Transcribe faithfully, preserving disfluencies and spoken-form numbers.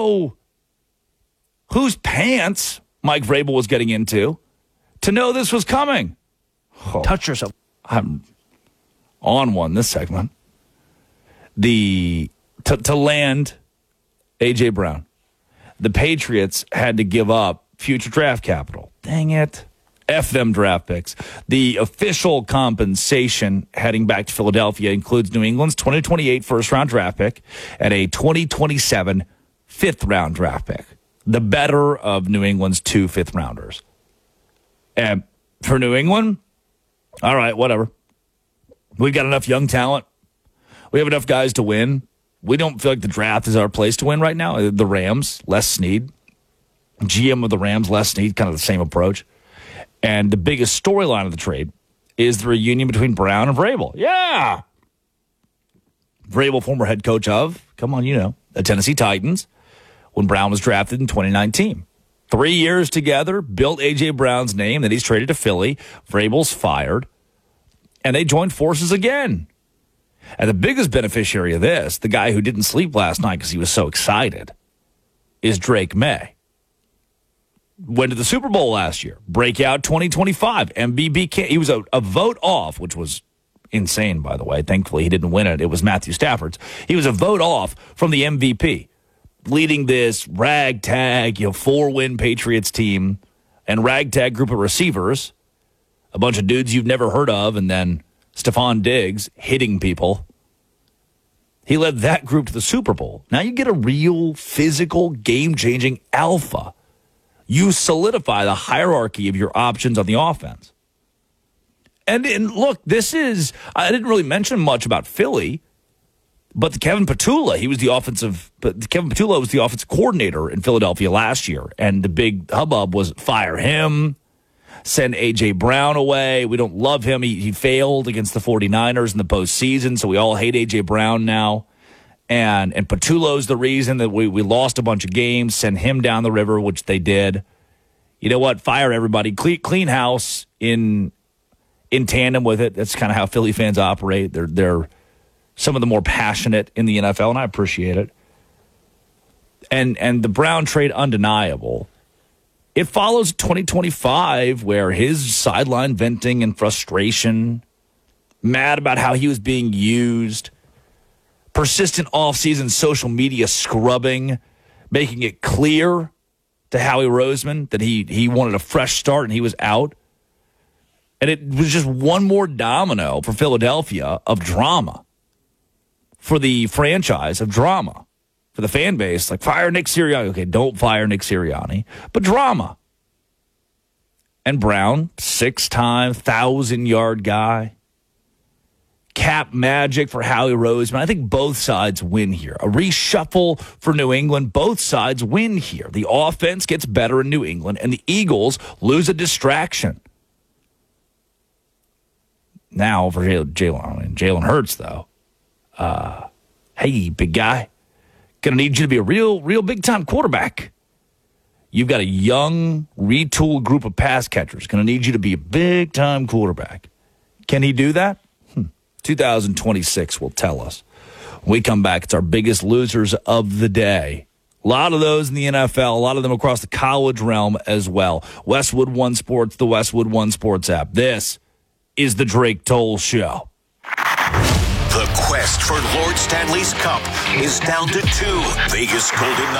know whose pants Mike Vrabel was getting into to know this was coming. Oh, touch yourself. I'm on one this segment. The to, to land A J. Brown, the Patriots had to give up future draft capital. Dang it. F them draft picks. The official compensation heading back to Philadelphia includes New England's twenty twenty-eight first-round draft pick and a twenty twenty-seven fifth-round draft pick. The better of New England's two fifth-rounders. And for New England, all right, whatever. We've got enough young talent. We have enough guys to win. We don't feel like the draft is our place to win right now. The Rams, Les Snead. G M of the Rams, Les Snead, kind of the same approach. And the biggest storyline of the trade is the reunion between Brown and Vrabel. Yeah. Vrabel, former head coach of, come on, you know, the Tennessee Titans, when Brown was drafted in twenty nineteen. Three years together, built A J. Brown's name, then he's traded to Philly. Vrabel's fired, and they joined forces again. And the biggest beneficiary of this, the guy who didn't sleep last night because he was so excited, is Drake May. Went to the Super Bowl last year. Breakout twenty twenty-five. M V P. He was a, a vote off, which was insane, by the way. Thankfully, he didn't win it. It was Matthew Stafford's. He was a vote off from the M V P, leading this ragtag, you know, four-win Patriots team and ragtag group of receivers, a bunch of dudes you've never heard of, and then Stephon Diggs hitting people. He led that group to the Super Bowl. Now you get a real physical, game-changing alpha. You solidify the hierarchy of your options on the offense. And, and look, this is, I didn't really mention much about Philly, but the Kevin Petula, he was the offensive, but Kevin Petula was the offensive coordinator in Philadelphia last year. And the big hubbub was fire him, send A J. Brown away. We don't love him. He, he failed against the 49ers in the postseason, so we all hate A J. Brown now. And and Petullo's the reason that we, we lost a bunch of games. Send him down the river, which they did. You know what? Fire everybody. Clean, clean house in in tandem with it. That's kind of how Philly fans operate. They're they're some of the more passionate in the N F L, and I appreciate it. And and the Brown trade, undeniable. It follows twenty twenty-five, where his sideline venting and frustration, mad about how he was being used, persistent offseason social media scrubbing, making it clear to Howie Roseman that he he wanted a fresh start and he was out. And it was just one more domino for Philadelphia of drama, for the franchise of drama, for the fan base. Like, fire Nick Sirianni. Okay, don't fire Nick Sirianni, but drama. And Brown, six-time, thousand-yard guy. Cap magic for Howie Roseman. I think both sides win here. A reshuffle for New England. Both sides win here. The offense gets better in New England, and the Eagles lose a distraction. Now for Jalen, I mean, Jalen Hurts, though. Uh, hey, big guy. Going to need you to be a real, real big-time quarterback. You've got a young, retooled group of pass catchers. Going to need you to be a big-time quarterback. Can he do that? twenty twenty-six will tell us. When we come back, it's our biggest losers of the day. A lot of those in the N F L, a lot of them across the college realm as well. Westwood One Sports, the Westwood One Sports app. This is the Drake Toll Show. The quest for Lord Stanley's Cup is down to two. Vegas Golden